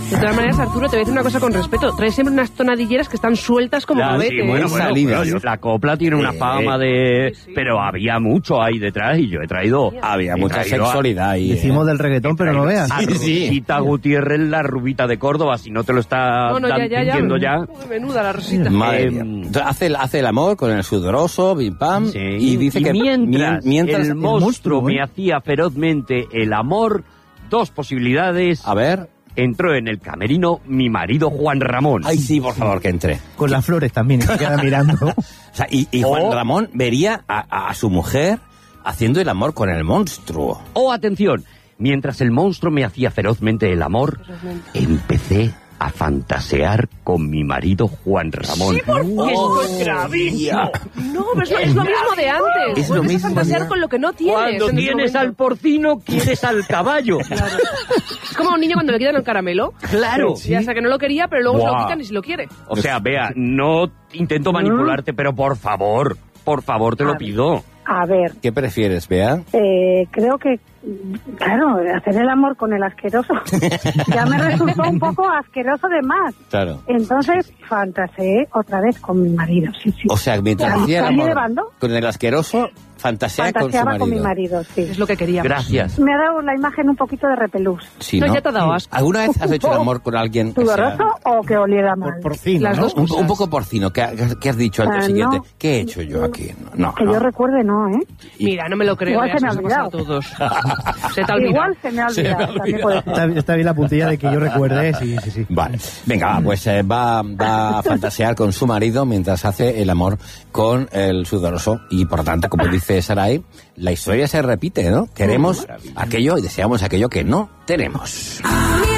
De todas maneras, Arturo, te voy a decir una cosa con respeto. Traes siempre unas tonadilleras que están sueltas como cohetes. Sí, bueno, la copla tiene una fama de... Sí. Pero había mucho ahí detrás y yo he traído... Había mucha sexualidad ahí. Decimos del reggaetón, pero no veas. A Rosita Gutiérrez, la rubita de Córdoba, si no te lo está diciendo ya. Uy, menuda la Rosita. Madre mía. Entonces, hace el amor con el sudoroso, bim pam, Sí. y dice que mientras el monstruo me hacía ferozmente el amor, dos posibilidades. A ver. Entró en el camerino mi marido Juan Ramón. Ay, sí, por favor, que entre. Con las flores también, y se queda mirando. O sea, y Juan Ramón vería a su mujer haciendo el amor con el monstruo. Oh, atención, mientras el monstruo me hacía ferozmente el amor, empecé a fantasear con mi marido Juan Ramón. ¡Sí, por favor! ¡Esto es gravísimo! No, pero es lo mismo de antes. Es lo Vuelves mismo a fantasear de- con lo que no tienes. Cuando en ese tienes al momento. porcino, quieres al caballo. Es como un niño cuando le quitan el caramelo. Claro. Y hasta que no lo quería, pero luego se lo Buah. quitan y si lo quiere. O sea, Bea, no intento manipularte, pero por favor, te lo pido. A ver, ¿Qué prefieres, Bea? creo que, claro, hacer el amor con el asqueroso ya me resultó un poco asqueroso de más. Claro. Entonces fantaseé otra vez con mi marido, sí. O sea, mientras hacía el ¿Cambio de amor bando? con el asqueroso, fantaseaba Fantaseaba con con su mi marido. marido, sí. Es lo que quería. Gracias. Me ha dado la imagen un poquito de repelús. Sí, No, ¿no? ya te ha dado asco. ¿Alguna vez has hecho el amor con alguien que sea ¿Sudoroso o que oliera mal? Porcino, Las ¿no? dos un poco porcino? ¿Qué has dicho al día Ah, siguiente? no. ¿Qué he hecho yo aquí? No, Que yo recuerde, no, ¿eh? Mira, no me lo creo. Igual ya se me ha nos pasa a olvidado. todos. Se te ha olvidado. Igual se me ha olvidado. También puede ser. Está bien la puntilla de que yo recuerde, sí. Vale. Venga, va, pues va a fantasear con su marido mientras hace el amor con el sudoroso. Y por tanto, como dice Sarai, la historia se repite, ¿no? Queremos aquello y deseamos aquello que no tenemos.